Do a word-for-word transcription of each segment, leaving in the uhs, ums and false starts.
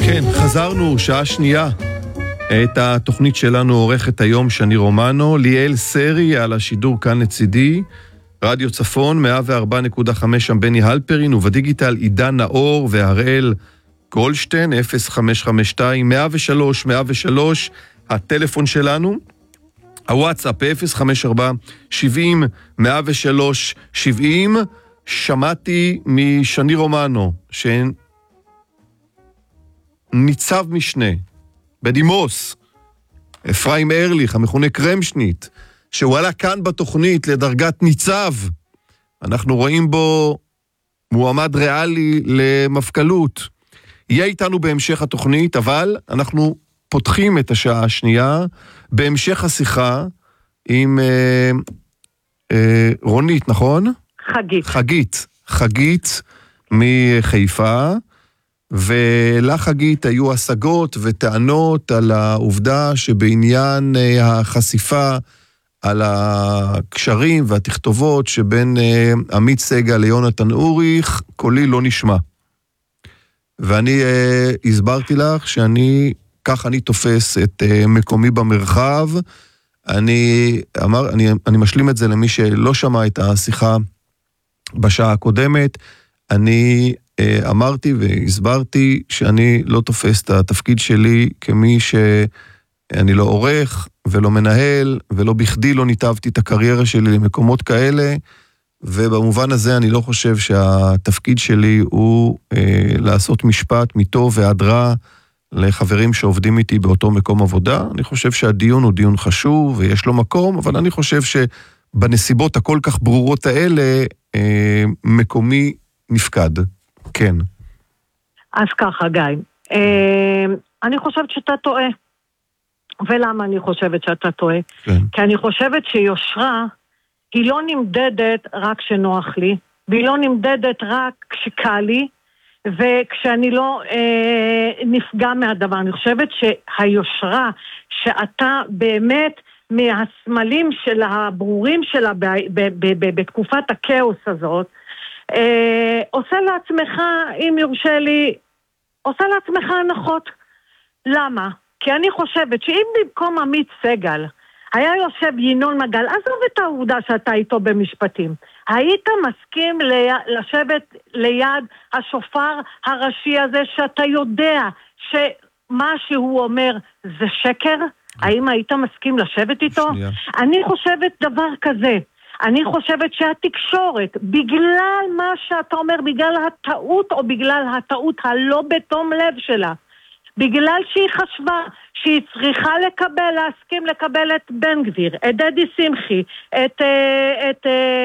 כן, חזרנו, שעה שנייה. את התוכנית שלנו עורכת היום שני רומנו, ליאל סרי על השידור כאן לצידי, רדיו צפון, מאה וארבע נקודה חמש שם בני הלפרין, ובדיגיטל עידן נאור והראל גולדשטיין, אפס חמש חמש שתיים, מאה ושלוש, מאה ושלוש, הטלפון שלנו, הוואטסאפ, אפס חמש ארבע, שבעים, מאה ושלוש, שבעים, שמעתי משני רומנו, שניצב משנה, בדימוס, אפרים ארליך, המכונה קרמשנית, שהוא עלה כאן בתוכנית לדרגת ניצב, אנחנו רואים בו מועמד ריאלי למפכ"לות. יהיה איתנו בהמשך התוכנית, אבל אנחנו פותחים את השעה השנייה, בהמשך השיחה עם אה, אה, רונית, נכון? חגית. חגית, חגית מחיפה, ולחגית היו השגות וטענות על העובדה שבעניין החשיפה על הקשרים והתכתובות שבין עמית סגל ליונתן אוריך, קולי לא נשמע. ואני הסברתי לך שאני, כך אני תופס את מקומי במרחב, אני, אמר, אני, אני משלים את זה למי שלא שמע את השיחה בשעה הקודמת, אני אמרתי והסברתי שאני לא תופס את התפקיד שלי כמי שאני לא עורך ולא מנהל, ולא בכדי לא ניתבתי את הקריירה שלי למקומות כאלה, ובמובן הזה אני לא חושב שהתפקיד שלי הוא אה, לעשות משפט מטוב ועד רע לחברים שעובדים איתי באותו מקום עבודה. אני חושב שהדיון הוא דיון חשוב ויש לו מקום, אבל אני חושב שבנסיבות הכל כך ברורות האלה, אה, מקומי נפקד. כן. אז ככה, גיא. אני חושבת שאתה טועה. ולמה אני חושבת שאתה טועה? כן. כי אני חושבת שיושרה היא לא נמדדת רק שנוח לי, והיא לא נמדדת רק כשקל לי, וכשאני לא אה, נפגע מהדבר. אני חושבת שהיושרה שאתה באמת מהסמלים של הברורים שלה ב- ב- ב- ב- בתקופת הכאוס הזאת, אה, עושה לעצמך, אם יורשה לי, עושה לעצמך הנחות. למה? כי אני חושבת שאם במקום עמית סגל היה יושב ינון מגל, עזוב את העובדה שאתה איתו במשפטים, היית מסכים לי, לשבת ליד השופר הראשי הזה שאתה יודע שמה שהוא אומר זה שקר? האם היית מסכים לשבת איתו? שנייה. אני חושבת דבר כזה. אני חושבת שהתקשורת, בגלל מה שאתה אומר, בגלל הטעות או בגלל הטעות הלא בתום לב שלה, בגלל שהיא חשבה שהיא צריכה לקבל, להסכים לקבל את בן גביר, את דדי שמחי, את, את,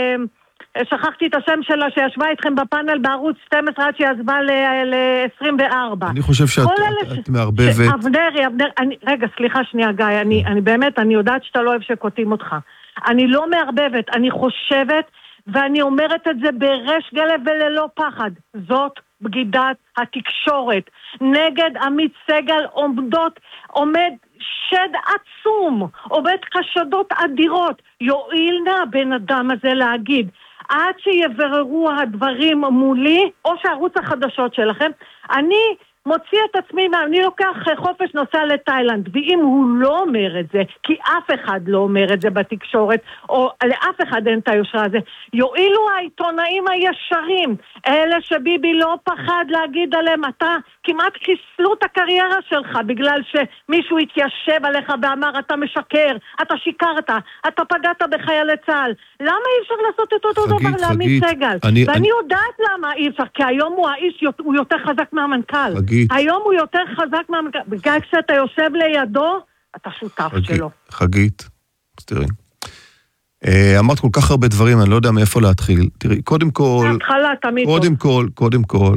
שכחתי את השם שלה שישבה איתכם בפאנל בערוץ שתים עשרה עד שיעזבה ל-עשרים וארבע. אני חושב שאת את מערבבת. אבנרי, אבנרי, אני, רגע, סליחה שנייה גיא, אני, אני באמת, אני יודעת שאתה לא אוהב שקוטעים אותך. אני לא מערבבת, אני חושבת, ואני אומרת את זה ברש גלב וללא פחד. זאת בגידת התקשורת. נגד עמית סגל עומדות, עומד שד עצום, עומד חשדות אדירות. יועיל נא הבן אדם הזה להגיד, עד שיבררו הדברים מולי, או שערוץ החדשות שלכם, אני מוציא את עצמי, אני לוקח חופש נוסע לתאילנד, ואם הוא לא אומר את זה, כי אף אחד לא אומר את זה בתקשורת, או לאף אחד אין את היושרה הזה, יועילו העיתונאים הישרים, אלה שביבי לא פחד להגיד עליהם, אתה כמעט חיסלו את הקריירה שלך, בגלל שמישהו התיישב עליך ואמר, אתה משקר, אתה שיקרת, אתה פגעת בחיילי צה"ל. למה אי אפשר לעשות את אותו דבר לעמית סגל? אני, ואני אני... יודעת למה אי אפשר, כי היום הוא האיש, הוא יותר חזק מהמנכ"ל. חגית. היום הוא יותר חזק מהמנכ"ל. בגלל כשאתה יושב לידו, אתה שותף חגית, שלו. חגית, תראי. אמרת כל כך הרבה דברים, אני לא יודע מאיפה להתחיל. תראי, קודם כל... התחלה תמיד קודם טוב. כל, קודם כל,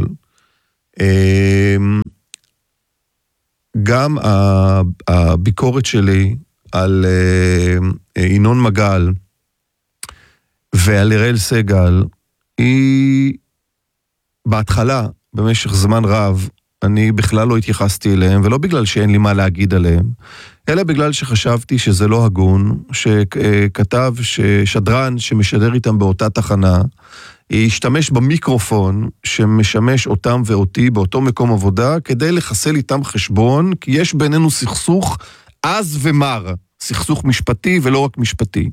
גם הביקורת שלי על ינון מגל ועל הראל סגל, היא בהתחלה, במשך זמן רב, אני בכלל לא התייחסתי אליהם, ולא בגלל שאין לי מה להגיד עליהם, אלא בגלל שחשבתי שזה לא הגון, שכתב ששדרן שמשדר איתם באותה תחנה, ישתמש במיקרופון שמשמש אותם ואותי באותו מקום עבודה, כדי לחסל איתם חשבון, כי יש בינינו סכסוך עז ומר, סכסוך משפטי ולא רק משפטי.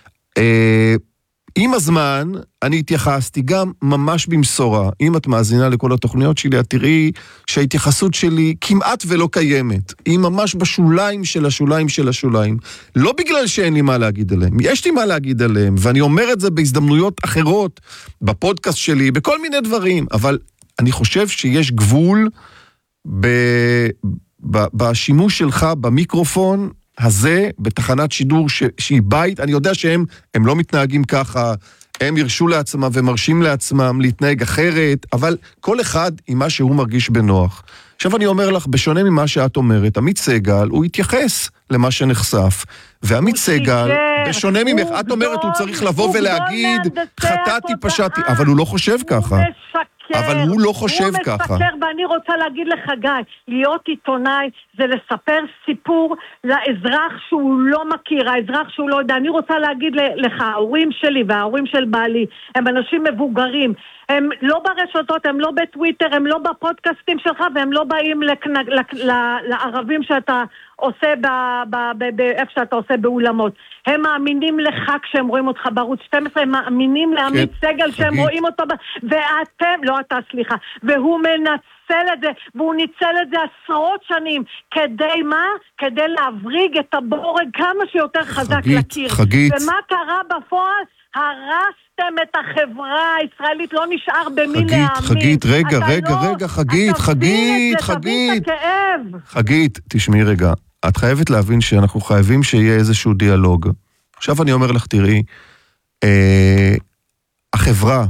עם הזמן אני התייחסתי גם ממש במשורה, אם את מאזינה לכל התוכניות שלי, את תראי שההתייחסות שלי כמעט ולא קיימת, היא ממש בשוליים של השוליים של השוליים, לא בגלל שאין לי מה להגיד עליהם, יש לי מה להגיד עליהם, ואני אומר את זה בהזדמנויות אחרות, בפודקאסט שלי, בכל מיני דברים, אבל אני חושב שיש גבול ב... ב... בשימוש שלך במיקרופון, הזה, בתחנת שידור ש... שהיא בית, אני יודע שהם הם לא מתנהגים ככה, הם ירשו לעצמם ומרשים לעצמם להתנהג אחרת, אבל כל אחד עם מה שהוא מרגיש בנוח. עכשיו אני אומר לך, בשונה ממה שאת אומרת, עמית סגל, הוא התייחס למה שנחשף, ועמית סגל, בשונה ממך, את אומרת, הוא צריך לבוא ולהגיד, חטאתי, פשעתי, אבל הוא לא חושב ככה. אבל הוא לא חושב ככה. הוא מספר, ואני רוצה להגיד לך, גיא, להיות עיתונאי זה לספר סיפור לאזרח שהוא לא מכיר, האזרח שהוא לא יודע. אני רוצה להגיד לך, ההורים שלי וההורים של בעלי, הם אנשים מבוגרים, הם לא ברשתות, הם לא בטוויטר, הם לא בפודקאסטים שלך, והם לא באים לקנ... לק... לערבים שאתה עושה באיפה שאתה עושה באולמות. הם מאמינים לך כשהם רואים אותך בערוץ שתים עשרה, הם מאמינים לעמית סגל שהם רואים אותו, ואתם, לא אתה, סליחה, והוא מנצל את זה, והוא ניצל את זה עשרות שנים, כדי מה? כדי להבריג את הבורג כמה שיותר חזק לקיר. חגית. ומה קרה בפועל? הרסתם את החברה הישראלית, לא נשאר במי להאמין. חגית, חגית, רגע, רגע, לא, רגע, חגית, חגית, חגית. הכאב. חגית, תשמעי רגע, את חייבת להבין שאנחנו חייבים שיהיה איזשהו דיאלוג. עכשיו אני אומר לך, תראי, אה, החברה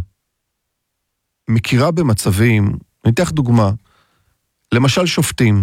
מכירה במצבים, אני אתן לך דוגמה, למשל שופטים.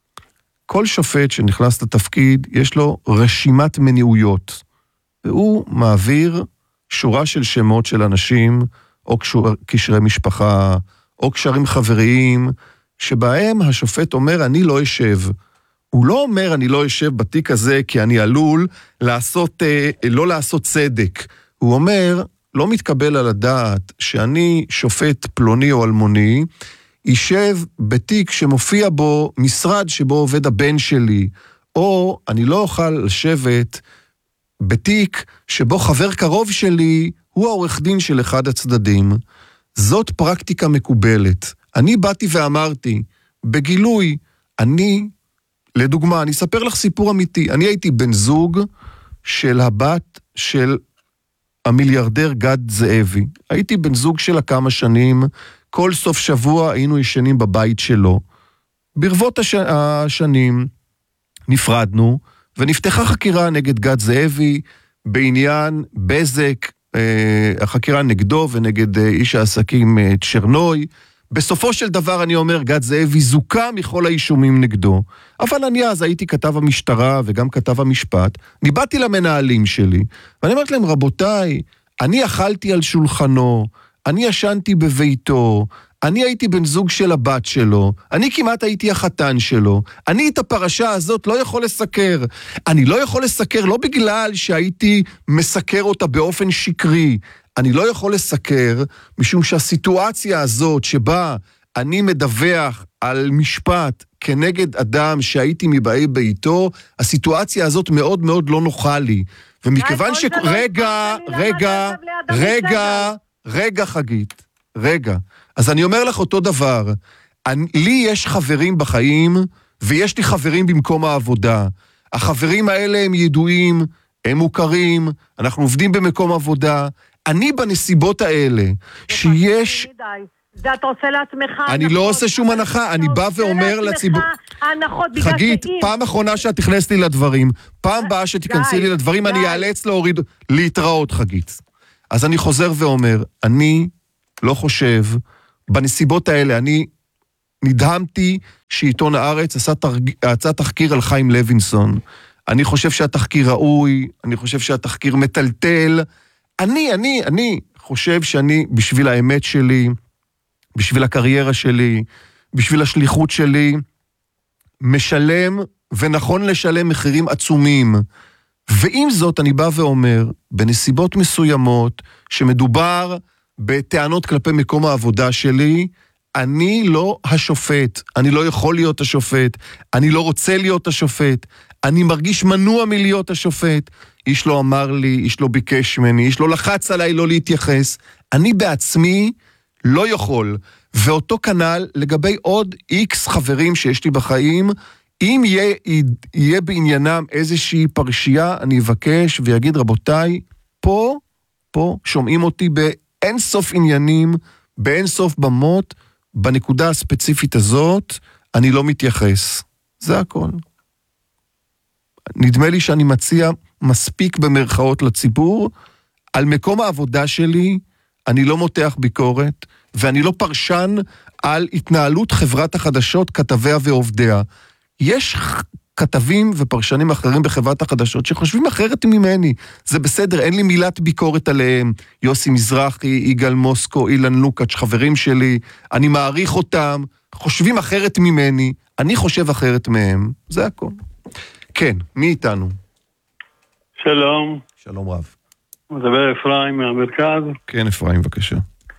כל שופט שנכנס לתפקיד, יש לו רשימת מניעויות, והוא מעביר שורה של שמות של אנשים, או קשרי משפחה, או קשרים חבריים, שבהם השופט אומר, אני לא אשב. הוא לא אומר, אני לא אשב בתיק הזה, כי אני עלול לעשות, לא לעשות צדק. הוא אומר, לא מתקבל על הדעת שאני שופט פלוני או אלמוני, יישב בתיק שמופיע בו משרד שבו עובד הבן שלי, או אני לא אוכל לשבת בתיק שבו חבר קרוב שלי הוא העורך דין של אחד הצדדים. זאת פרקטיקה מקובלת. אני באתי ואמרתי, בגילוי, אני, לדוגמה, אני אספר לך סיפור אמיתי, אני הייתי בן זוג של הבת של המיליארדר גד זאבי. הייתי בן זוג שלה כמה שנים, כל סוף שבוע היינו ישנים בבית שלו. ברבות הש... השנים נפרדנו, ונפתחה חקירה נגד גד זאבי, בעניין בזק, אה, החקירה נגדו ונגד אה, איש העסקים אה, צ'רנוי. בסופו של דבר אני אומר, גד זאבי זוכה מכל האישומים נגדו. אבל אני אז הייתי כתב המשטרה וגם כתב המשפט, ניבאתי למנהלים שלי, ואני אומרת להם, רבותיי, אני אכלתי על שולחנו, אני ישנתי בביתו, אני הייתי בן זוג של הבת שלו, אני כמעט הייתי החתן שלו, אני את הפרשה הזאת לא יכול לסקר, אני לא יכול לסקר לא בגלל שהייתי מסקר אותה באופן שקרי, אני לא יכול לסקר משום שהסיטואציה הזאת שבה אני מדווח על משפט כנגד אדם שהייתי מבאי ביתו, הסיטואציה הזאת מאוד מאוד לא נוחה לי, ומכיוון ש... רגע, רגע, רגע, רגע חגית, רגע. אז אני אומר לך אותו דבר, אני, לי יש חברים בחיים, ויש לי חברים במקום העבודה. החברים האלה הם ידועים, הם מוכרים, אנחנו עובדים במקום עבודה. אני בנסיבות האלה, שיש... זה אתה עושה לעצמך... אני לא עושה שום הנחה, אני בא ואומר לציבור... חגית, פעם אחרונה שאת תכנסת לי לדברים, פעם באה שתיכנסי לי לדברים, אני אאלץ להוריד, להתראות חגית. אז אני חוזר ואומר, אני לא חושב, בנסיבות האלה, אני נדהמתי שעיתון הארץ עשה, תרג... עשה תחקיר על חיים לוינסון. אני חושב שהתחקיר ראוי, אני חושב שהתחקיר מטלטל. אני, אני, אני חושב שאני, בשביל האמת שלי, בשביל הקריירה שלי, בשביל השליחות שלי, משלם ונכון לשלם מחירים עצומים. ועם זאת אני בא ואומר, בנסיבות מסוימות, שמדובר בטענות כלפי מקום העבודה שלי, אני לא השופט, אני לא יכול להיות השופט, אני לא רוצה להיות השופט, אני מרגיש מנוע מלהיות השופט, איש לא אמר לי, איש לא ביקש ממני, איש לא לחץ עליי לא להתייחס, אני בעצמי לא יכול, ואותו כנל לגבי עוד איקס חברים שיש לי בחיים, אם יהיה, יהיה בעניינם איזושהי פרשייה, אני אבקש ויגיד רבותיי, פה, פה שומעים אותי באין סוף עניינים, באין סוף במות, בנקודה הספציפית הזאת, אני לא מתייחס. זה הכל. נדמה לי שאני מציע מספיק במרכאות לציבור, על מקום העבודה שלי, אני לא מותח ביקורת, ואני לא פרשן על התנהלות חברת החדשות, כתביה ועובדיה. יש כתבים ופרשנים אחרים בחברת החדשות שחושבים אחרת ממני. זה בסדר, אין לי מילת ביקורת עליהם. יוסי מזרחי, יגאל מוסקו, אילן לוקאץ', חברים שלי, אני מעריך אותם, חושבים אחרת ממני, אני חושב אחרת מהם. זה הכל. כן, מי איתנו? שלום. שלום רב. מדבר אפרים מהמרכז. כן, אפרים, בבקשה.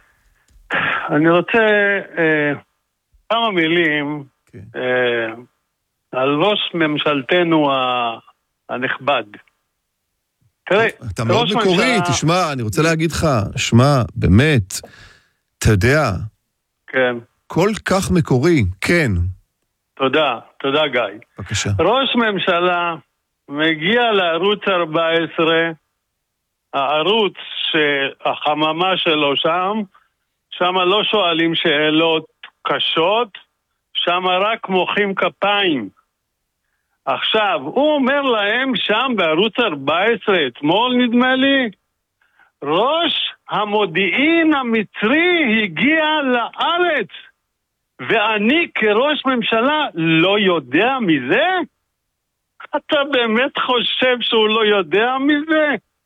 אני רוצה אה, כמה מילים כן. אה, על ראש ממשלתנו הנכבד. תראה, אתה מאוד מקורי, ממשלה... תשמע, אני רוצה להגיד לך, שמע, באמת, אתה יודע, כן. כל כך מקורי, כן. תודה, תודה גיא. בבקשה. ראש ממשלה מגיע לערוץ ארבע עשרה, הערוץ שהחממה שלו שם, שם לא שואלים שאלות קשות, שם רק מוחאים כפיים. עכשיו, הוא אומר להם שם בערוץ ארבע עשרה, אתמול נדמה לי, ראש המודיעין המצרי הגיע לארץ, ואני כראש ממשלה לא יודע מזה? אתה באמת חושב שהוא לא יודע מזה?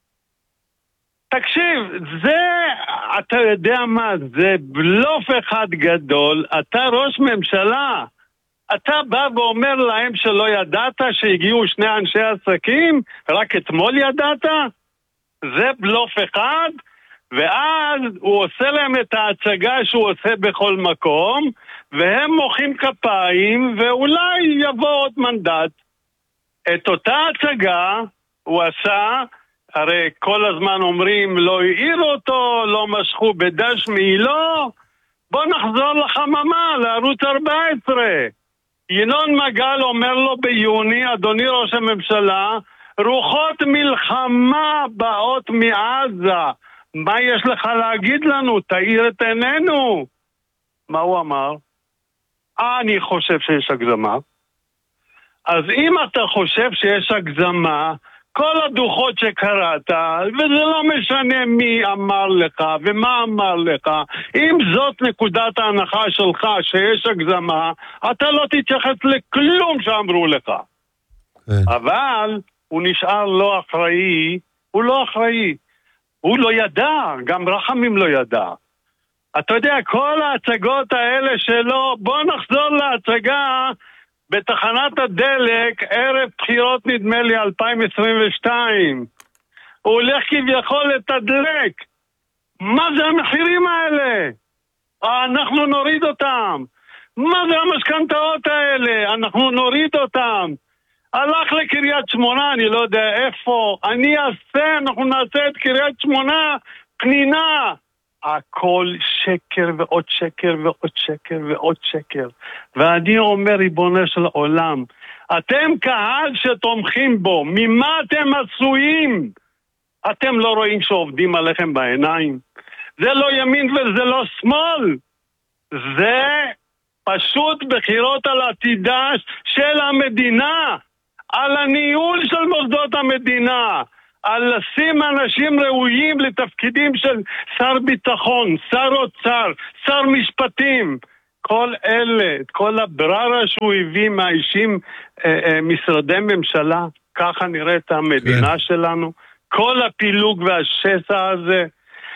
תקשיב, זה, אתה יודע מה, זה בלוף אחד גדול, אתה ראש ממשלה, אתה בא ואומר להם שלא ידעת שהגיעו שני אנשי עסקים, רק אתמול ידעת? זה בלוף אחד, ואז הוא עושה להם את ההצגה שהוא עושה בכל מקום, והם מוחאים כפיים, ואולי יבוא עוד מנדט. את אותה הצגה הוא עשה, הרי כל הזמן אומרים לא העיר אותו, לא משכו בדש מעילו, בוא נחזור לחממה, לערוץ ארבע עשרה. ינון מגל אומר לו ביוני, אדוני ראש הממשלה, רוחות מלחמה באות מעזה, מה יש לך להגיד לנו? תאיר את עינינו. מה הוא אמר? אני חושב שיש הגזמה. אז אם אתה חושב שיש הגזמה, כל הדוחות שקראת, וזה לא משנה מי אמר לך ומה אמר לך, אם זאת נקודת ההנחה שלך שיש הגזמה, אתה לא תתייחס לכלום שאמרו לך. כן. אבל הוא נשאר לא אחראי, הוא לא אחראי. הוא לא ידע, גם רחמים לא ידע. אתה יודע, כל ההצגות האלה שלו, בוא נחזור להצגה בתחנת הדלק, ערב בחירות נדמה לי אלפיים עשרים ושתיים. הוא הולך כביכול לתדלק. מה זה המחירים האלה? אנחנו נוריד אותם. מה זה המשכנתאות האלה? אנחנו נוריד אותם. הלך לקריית שמונה, אני לא יודע איפה. אני אעשה, אנחנו נעשה את קריית שמונה פנינה. הכל שקר ועוד שקר ועוד שקר ועוד שקר. ואני אומר, ריבונו של עולם, אתם קהל שתומכים בו, ממה אתם עשויים? אתם לא רואים שעובדים עליכם בעיניים? זה לא ימין וזה לא שמאל. זה פשוט בחירות על עתידה של המדינה, על הניהול של מוסדות המדינה, על לשים אנשים ראויים לתפקידים של שר ביטחון, שר אוצר, שר משפטים. כל אלה, כל הבררה שהוא הביא מהאישים אה, אה, משרדי ממשלה, ככה נראית המדינה שלנו. כל הפילוג והשסע הזה.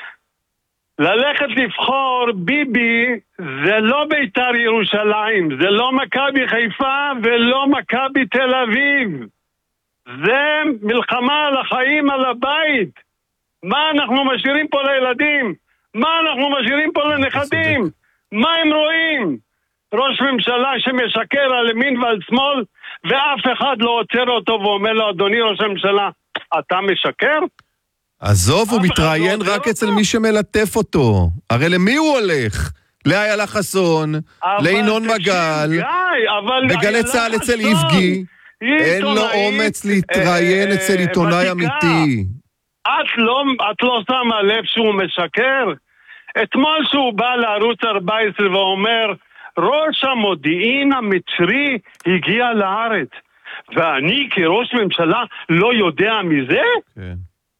ללכת לבחור ביבי זה לא בית"ר ירושלים, זה לא מכבי חיפה ולא מכבי תל אביב. זה מלחמה על החיים, על הבית. מה אנחנו משאירים פה לילדים? מה אנחנו משאירים פה לנכדים? מה הם רואים? ראש ממשלה שמשקר על ימין ועל שמאל, ואף אחד לא עוצר אותו ואומר לו, אדוני ראש הממשלה, אתה משקר? עזוב, הוא מתראיין רק אצל מי שמלטף אותו. הרי למי הוא הולך? לאיילה חסון, לינון מגל, בגלי צהל אצל איבגי. אין לו אומץ להתראיין אצל עיתונאי אמיתי. את לא שמה לב שהוא משקר? אתמול שהוא בא לערוץ ארבע עשרה ואומר, ראש המודיעין המצרי הגיע לארץ, ואני כראש ממשלה לא יודע מזה? כן.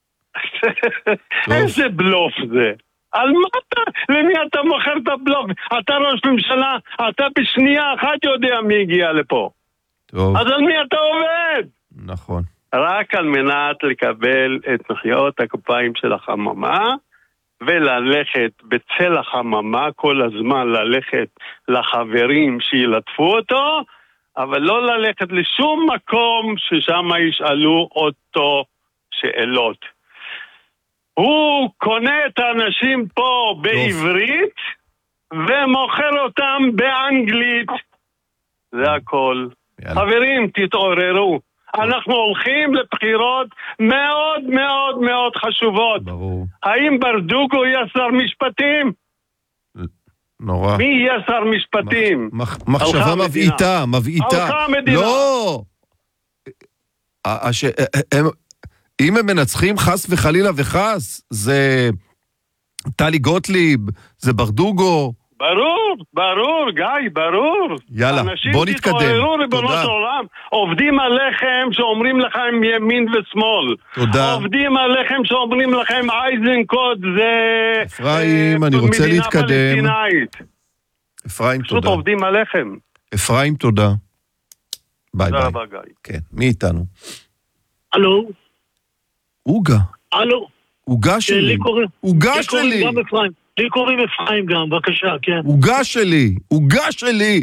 איזה בלוף זה? על מה אתה? למי אתה מוכר את הבלוף? אתה ראש ממשלה, אתה בשנייה אחת יודע מי הגיע לפה. טוב. אז על מי אתה עובד? נכון. רק על מנת לקבל את מחיאות הכפיים של החממה, וללכת בצל החממה כל הזמן, ללכת לחברים שילטפו אותו, אבל לא ללכת לשום מקום ששם ישאלו אותו שאלות. הוא קונה את האנשים פה בעברית, ומוכר אותם באנגלית. זה הכל. יאללה. חברים, תתעוררו. אנחנו הולכים לבחירות מאוד מאוד מאוד חשובות. ברור. האם ברדוגו יהיה שר משפטים? נורא. מי יהיה שר משפטים? מח, מחשבה מבעיטה, מבעיטה. הלכה המדינה. לא! הש... הם... אם הם מנצחים חס וחלילה וחס, זה טלי גוטליב, זה ברדוגו. ברור, ברור, גיא, ברור. יאללה, בוא נתקדם. אנשים תתעוררו, ריבונו של עולם. עובדים עליכם שאומרים לכם ימין ושמאל. תודה. עובדים עליכם שאומרים לכם אייזנקוט זה... אפרים, אני רוצה להתקדם. מדינה פלסטינאית. אפרים, תודה. פשוט עובדים עליכם. אפרים, תודה. ביי ביי. תודה רבה, גיא. כן, מי איתנו? הלו? אוגה. הלו? אוגה שלי. לי קוראים. אוגה שלי. גם אפרים. לי קוראים אפרים גם, בבקשה, כן. אוגה שלי. אוגה שלי.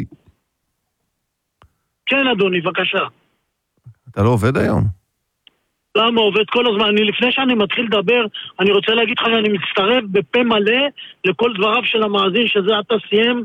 כן, אדוני, בבקשה. אתה לא עובד היום? למה עובד כל הזמן? אני, לפני שאני מתחיל לדבר, אני רוצה להגיד לך שאני מצטרף בפה מלא לכל דבריו של המאזין, שזה אתה סיים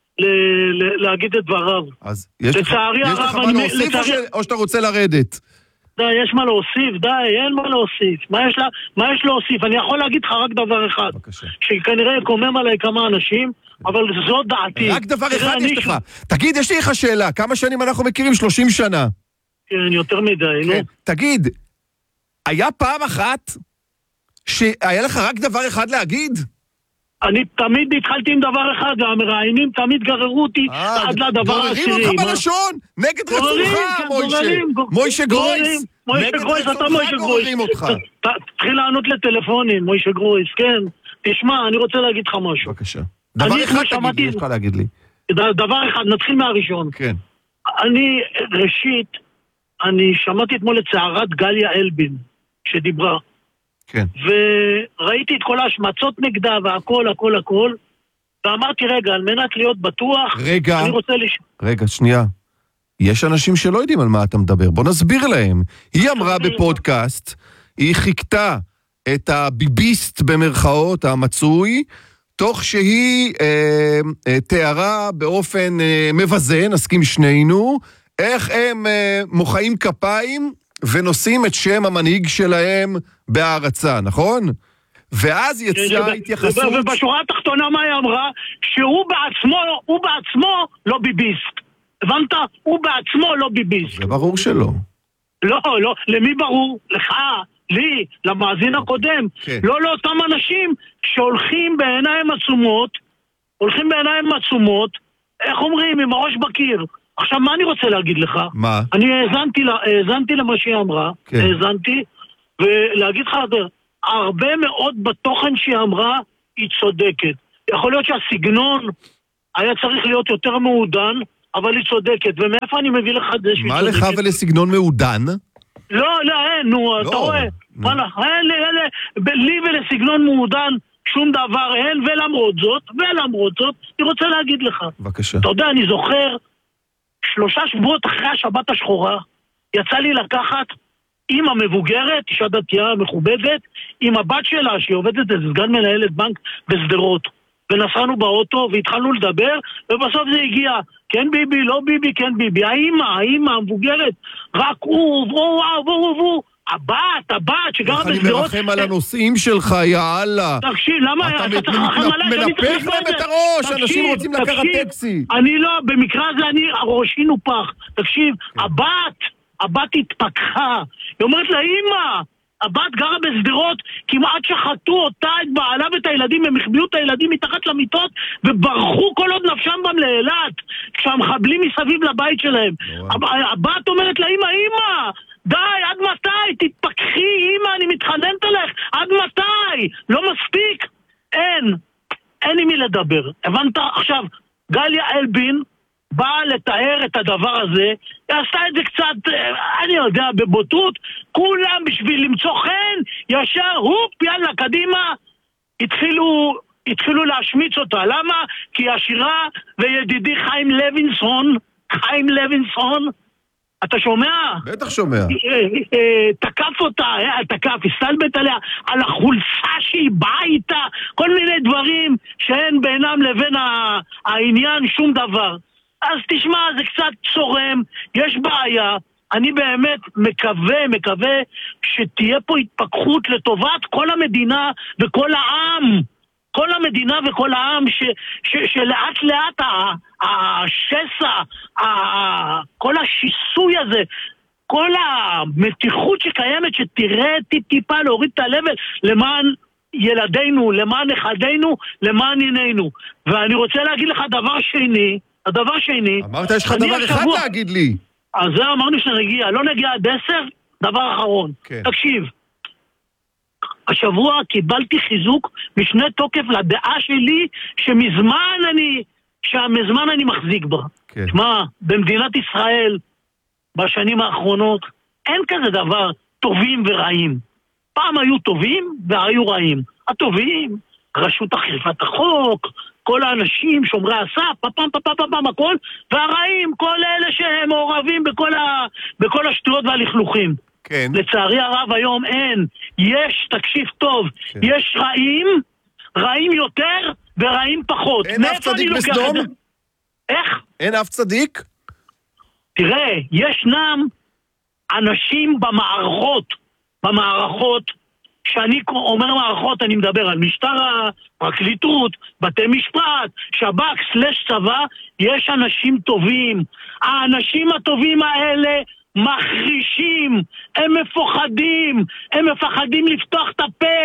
ל- ל- להגיד את דבריו. אז יש לך, יש לך מה להוסיף לצערי... או, ש... או שאתה רוצה לרדת? די, יש מה להוסיף, די, אין מה להוסיף. מה יש, לה, מה יש להוסיף? אני יכול להגיד לך רק דבר אחד. בבקשה. שכנראה יקומם עליי כמה אנשים, אבל זו דעתי. רק דבר אחד יש לך. תגיד, יש לי לך שאלה, כמה שנים אנחנו מכירים? שלושים שנה. כן, יותר מדי, נו. תגיד, היה פעם אחת שהיה לך רק דבר אחד להגיד? אני תמיד התחלתי עם דבר אחד, והמראיינים תמיד גררו אותי עד לדבר העשירי. גוררים אותך בלשון, נגד רצונך, מוישה. מוישה גרויס. מוישה גרויס, אתה מוישה גרויס. תתחיל לענות לטלפונים, מוישה גרויס, כן. תשמע, אני רוצה להגיד לך משהו. בבקשה. דבר אחד תגיד לי, יש לך להגיד לי. דבר אחד, נתחיל מהראשון. כן. אני, ראשית, אני שמעתי אתמול את צערת גליה אלבין, שדיברה. כן. וראיתי את כל ההשמצות נגדה והכל, הכל, הכל, ואמרתי, רגע, על מנת להיות בטוח, רגע, אני רוצה לש... רגע, שנייה. יש אנשים שלא יודעים על מה אתה מדבר, בוא נסביר להם. היא אמרה בפודקאסט, היא חיכתה את הביביסט במרכאות המצוי, תוך שהיא אה, אה, תיארה באופן אה, מבזה, נסכים שנינו, איך הם אה, מוחאים כפיים ונושאים את שם המנהיג שלהם בהערצה, נכון? ואז יצאה התייחסות... ובשורה התחתונה מה היא אמרה? שהוא בעצמו, הוא בעצמו לא ביביסט. הבנת? הוא בעצמו לא ביביסט. זה ברור שלא. לא, לא, למי ברור? לך, לי, למאזין הקודם. כן. לא לאותם אנשים שהולכים בעיניים עצומות, הולכים בעיניים עצומות, איך אומרים, עם הראש בקיר. עכשיו, מה אני רוצה להגיד לך? מה? אני האזנתי, האזנתי למה שהיא אמרה, כן. האזנתי, ולהגיד לך, הרבה מאוד בתוכן שהיא אמרה, היא צודקת. יכול להיות שהסגנון היה צריך להיות יותר מעודן, אבל היא צודקת. ומאיפה אני מביא לך את זה שהיא מה צודקת? לך ולסגנון מעודן? לא, לא, אין, נו, אתה רואה. וואלה, אין לי ולסגנון מעודן שום דבר אין, ולמרות זאת, ולמרות זאת, אני רוצה להגיד לך. בבקשה. אתה יודע, אני זוכר, שלושה שבועות אחרי השבת השחורה, יצא לי לקחת אמא מבוגרת, אישה דתייה מכובדת, עם הבת שלה שהיא עובדת את סגן מנהלת בנק בסדרות. ונסענו באוטו והתחלנו לדבר, ובסוף זה הגיע, כן ביבי, לא ביבי, כן ביבי. האמא, האמא המבוגרת, רק הוא, הוא, הוא, הוא, הוא. הבת, הבת שגרה בסדרות... אני מרחם על הנושאים שלך, יאללה. תקשיב, למה אתה צריך לרחם עליי? אתה מנפח להם את הראש, אנשים רוצים לקחת טקסי. אני לא, במקרה הזה אני, ראשי נופח. תקשיב, הבת, הבת התפקחה. היא אומרת לה, אמא, הבת גרה בסדרות, כמעט שחטו אותה, את בעלה ואת הילדים, הם החביאו את הילדים מתחת למיטות, וברחו כל עוד נפשם בם לאילת, כשהמחבלים מסביב לבית שלהם. הבת אומרת לה, אמא, אמא, די, עד מתי? תתפקחי, אמא, אני מתחננת עליך, עד מתי? לא מספיק? אין, אין עם מי לדבר. הבנת? עכשיו, גליה אלבין באה לתאר את הדבר הזה, היא עשתה את זה קצת, אני יודע, בבוטות, כולם בשביל למצוא חן, ישר, הופ, יאללה, קדימה, התחילו, התחילו להשמיץ אותה. למה? כי השירה וידידי חיים לוינסון, חיים לוינסון, אתה שומע? בטח שומע. תקף אותה, תקף, הסתלבט עליה, על החולצה שהיא באה איתה, כל מיני דברים שאין בינם לבין העניין שום דבר. אז תשמע, זה קצת צורם, יש בעיה, אני באמת מקווה, מקווה שתהיה פה התפכחות לטובת כל המדינה וכל העם. כל המדינה וכל העם ש, ש, שלאט לאט השסע, כל השיסוי הזה, כל המתיחות שקיימת, שתראה טיפה להוריד את הלבל למען ילדינו, למען נכדינו, למען עינינו. ואני רוצה להגיד לך דבר שני, הדבר שני... אמרת, יש לך דבר אחד להגיד לי. אז זה אמרנו שנגיע, לא נגיע עד עשר, דבר אחרון. כן. תקשיב. השבוע קיבלתי חיזוק משנה תוקף לדעה שלי שמזמן אני, שמזמן אני מחזיק בה. כן. שמה, במדינת ישראל, בשנים האחרונות, אין כזה דבר טובים ורעים. פעם היו טובים והיו רעים. הטובים, רשות אכיפת החוק, כל האנשים, שומרי הסף, פפם פפם פפם הכל, והרעים, כל אלה שהם מעורבים בכל, ה, בכל השטויות והלכלוכים. כן. לצערי הרב היום אין. יש, תקשיב טוב, כן. יש רעים, רעים יותר ורעים פחות. אין אף צדיק בסדום? איך? אין אף צדיק? תראה, ישנם אנשים במערכות, במערכות, כשאני אומר מערכות אני מדבר על משטרה, פרקליטות, בתי משפט, שב"כ, סלש צבא, יש אנשים טובים. האנשים הטובים האלה מחרישים, הם מפוחדים, הם מפחדים לפתוח את הפה.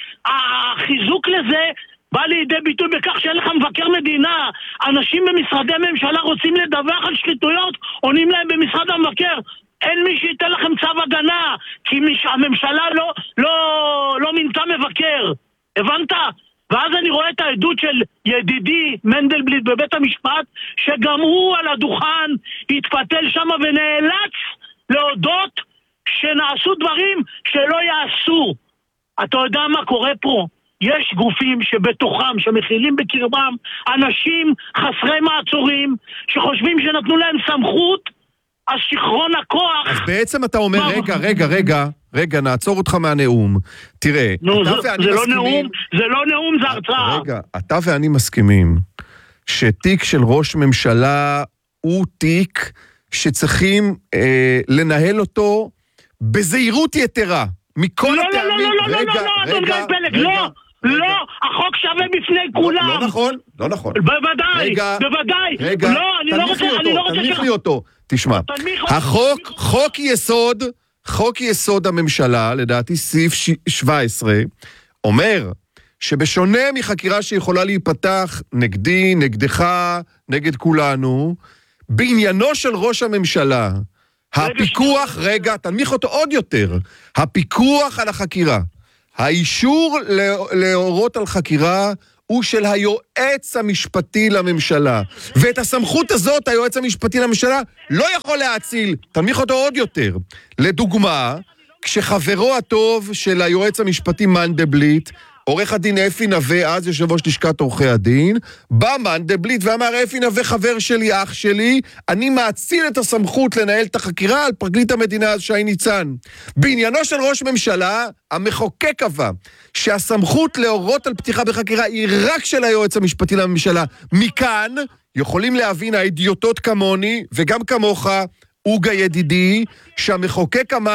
החיזוק לזה בא לידי ביטוי בכך שאין לך מבקר מדינה. אנשים במשרדי ממשלה רוצים לדווח על שחיתויות, עונים להם במשרד המבקר, אין מי שייתן לכם צו הגנה, כי הממשלה לא, לא, לא מינתה מבקר. הבנת? ואז אני רואה את העדות של ידידי מנדלבליט בבית המשפט, שגם הוא על הדוכן התפתל שם ונאלץ להודות שנעשו דברים שלא יעשו. אתה יודע מה קורה פה? יש גופים שבתוכם, שמכילים בקרבם אנשים חסרי מעצורים, שחושבים שנתנו להם סמכות, אז שכרון הכוח... אז בעצם אתה אומר, רגע, רגע, רגע, רגע, נעצור אותך מהנאום. תראה, נו, אתה זה, ואני זה מסכימים... לא נאום, זה לא נאום, זה הרצאה. רגע, אתה ואני מסכימים שתיק של ראש ממשלה הוא תיק שצריכים אה, לנהל אותו בזהירות יתרה. מכל לא, הטעמים... לא, לא, לא, רגע, לא, לא, רגע, לא, רגע, לא, לא, החוק שווה בפני כולם. לא נכון, לא נכון. בוודאי, בוודאי. רגע, לא, אני לא רוצה, אני לא רוצה... תנמיך לי אותו. תשמע, החוק, חוק יסוד, חוק יסוד הממשלה, לדעתי סעיף שבע עשרה, אומר שבשונה מחקירה שיכולה להיפתח נגדי, נגדך, נגד כולנו, בעניינו של ראש הממשלה, הפיקוח, רגע, תנמיך אותו עוד יותר, הפיקוח על החקירה, האישור להורות על חקירה, הוא של היועץ המשפטי לממשלה. ואת הסמכות הזאת, היועץ המשפטי לממשלה לא יכול להציל. תנמיך אותו עוד יותר. לדוגמה, כשחברו הטוב של היועץ המשפטי מנדלבליט עורך הדין אפי נווה, אז יושב ראש לשכת עורכי הדין, בא מנדלבליט ואמר, אפי נווה חבר שלי, אח שלי, אני מאציל את הסמכות לנהל את החקירה על פרקליט המדינה אז שי ניצן. בעניינו של ראש ממשלה, המחוקק קבע שהסמכות להורות על פתיחה בחקירה היא רק של היועץ המשפטי לממשלה. מכאן יכולים להבין האידיוטות כמוני וגם כמוך, אוגה ידידי, שהמחוקק אמר